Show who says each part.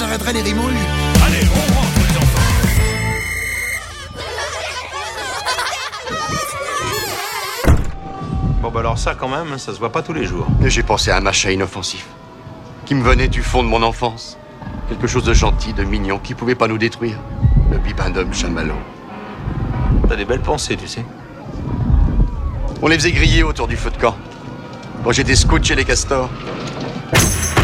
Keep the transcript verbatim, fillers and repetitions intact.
Speaker 1: j'arrêterai les rimouilles.
Speaker 2: Allez, on rentre les enfants.
Speaker 3: Bon bah alors ça quand même, ça se voit pas tous les jours.
Speaker 4: Et j'ai pensé à un machin inoffensif, qui me venait du fond de mon enfance. Quelque chose de gentil, de mignon, qui pouvait pas nous détruire. Le bibendum chamallow.
Speaker 3: T'as des belles pensées, tu sais.
Speaker 4: On les faisait griller autour du feu de camp. Quand j'étais scout chez les castors.